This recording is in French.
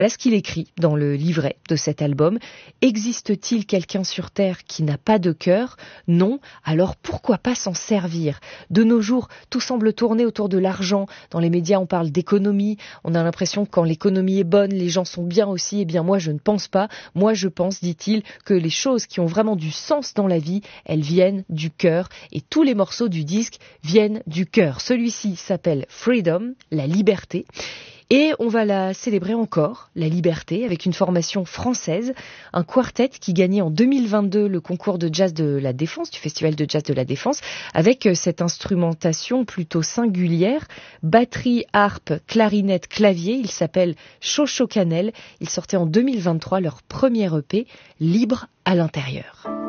Voilà ce qu'il écrit dans le livret de cet album. Existe-t-il quelqu'un sur Terre qui n'a pas de cœur ? Non, alors pourquoi pas s'en servir ? De nos jours, tout semble tourner autour de l'argent. Dans les médias, on parle d'économie. On a l'impression que quand l'économie est bonne, les gens sont bien aussi. Eh bien, moi, je ne pense pas. Moi, je pense, dit-il, que les choses qui ont vraiment du sens dans la vie, elles viennent du cœur. Et tous les morceaux du disque viennent du cœur. Celui-ci s'appelle Freedom, la liberté. Et on va la célébrer encore, la liberté, avec une formation française, un quartet qui gagnait en 2022 le concours de jazz de la Défense, du Festival de jazz de la Défense, avec cette instrumentation plutôt singulière, batterie, harpe, clarinette, clavier. Il s'appelle Chocho Canel. Ils sortaient en 2023 leur premier EP, Libre à l'intérieur.